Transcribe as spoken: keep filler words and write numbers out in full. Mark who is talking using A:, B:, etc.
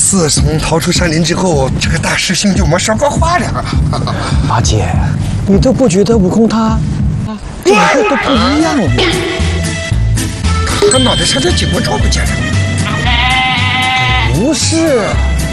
A: 自从逃出山林之后，这个大师兄就没说过话了。
B: 八戒，你都不觉得悟空他整个都不一样了吗？
A: 他脑袋上这几锅罩不见了。
B: 不是，